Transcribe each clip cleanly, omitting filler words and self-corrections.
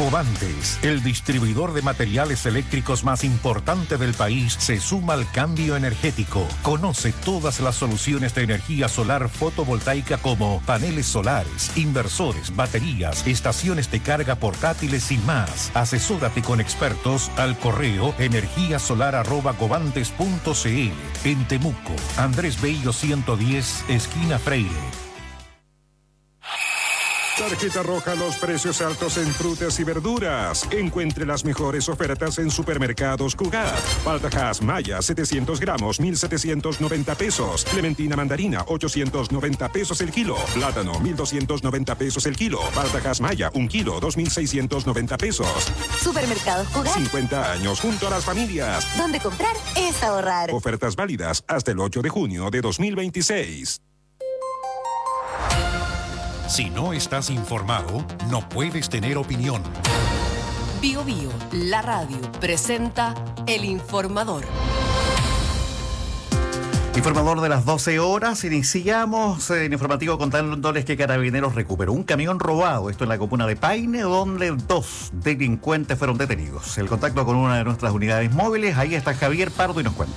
Covantes, el distribuidor de materiales eléctricos más importante del país, se suma al cambio energético. Conoce todas las soluciones de energía solar fotovoltaica como paneles solares, inversores, baterías, estaciones de carga portátiles y más. Asesórate con expertos al correo energiasolar@covantes.cl. En Temuco, Andrés Bello 110, esquina Freire. Tarjeta roja, los precios altos en frutas y verduras. Encuentre las mejores ofertas en Supermercados Cugat. Paltajas Maya, 700 gramos, 1,790 pesos. Clementina mandarina, 890 pesos el kilo. Plátano, 1,290 pesos el kilo. Paltajas Maya, 1 kilo, 2,690 pesos. Supermercados Cugat. 50 años junto a las familias. Donde comprar es ahorrar. Ofertas válidas hasta el 8 de junio de 2026. Si no estás informado, no puedes tener opinión. Bio Bio, la radio, presenta El Informador. Informador de las 12 horas, iniciamos el informativo contándoles que Carabineros recuperó un camión robado, esto en la comuna de Paine, donde 2 delincuentes fueron detenidos. El contacto con una de nuestras unidades móviles, ahí está Javier Pardo y nos cuenta.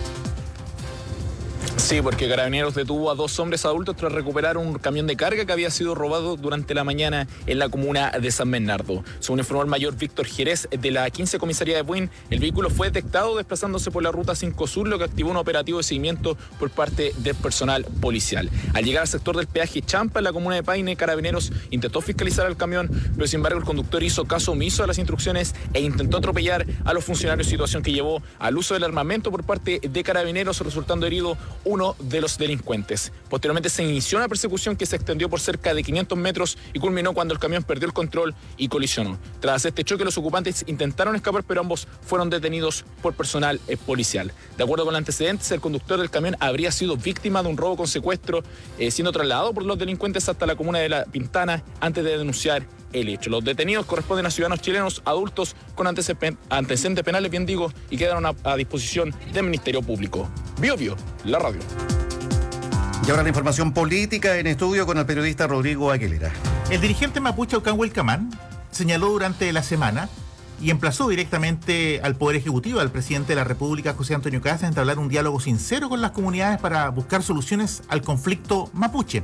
Sí, porque Carabineros detuvo a 2 hombres adultos tras recuperar un camión de carga que había sido robado durante la mañana en la comuna de San Bernardo. Según informó el mayor Víctor Jerez de la 15 Comisaría de Buin, el vehículo fue detectado desplazándose por la ruta 5 Sur, lo que activó un operativo de seguimiento por parte del personal policial. Al llegar al sector del peaje Champa en la comuna de Paine, Carabineros intentó fiscalizar el camión, pero sin embargo el conductor hizo caso omiso a las instrucciones e intentó atropellar a los funcionarios, situación que llevó al uso del armamento por parte de Carabineros, resultando herido uno de los delincuentes. Posteriormente se inició una persecución que se extendió por cerca de 500 metros y culminó cuando el camión perdió el control y colisionó. Tras este choque, los ocupantes intentaron escapar, pero ambos fueron detenidos por personal policial. De acuerdo con los antecedentes, el conductor del camión habría sido víctima de un robo con secuestro, siendo trasladado por los delincuentes hasta la comuna de La Pintana antes de denunciar el hecho. Los detenidos corresponden a ciudadanos chilenos adultos con antecedentes penales, y quedaron a disposición del Ministerio Público. Bio Bio, la radio. Y ahora la información política en estudio con el periodista Rodrigo Aguilera. El dirigente mapuche Aucán Huilcamán señaló durante la semana y emplazó directamente al Poder Ejecutivo, al presidente de la República, José Antonio Kast, a entablar un diálogo sincero con las comunidades para buscar soluciones al conflicto mapuche.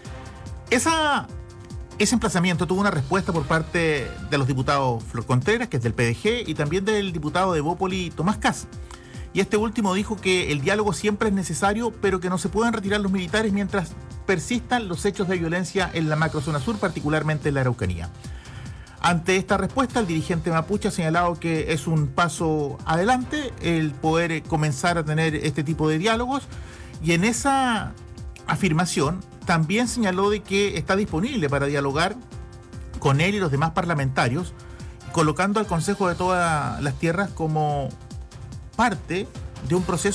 Ese emplazamiento tuvo una respuesta por parte de los diputados Flor Contreras, que es del PDG, y también del diputado de Bópoli, Tomás Kast. Y este último dijo que el diálogo siempre es necesario, pero que no se pueden retirar los militares mientras persistan los hechos de violencia en la macrozona sur, particularmente en la Araucanía. Ante esta respuesta, el dirigente mapuche ha señalado que es un paso adelante el poder comenzar a tener este tipo de diálogos, y en esa afirmación también señaló de que está disponible para dialogar con él y los demás parlamentarios, colocando al Consejo de todas las Tierras como parte de un proceso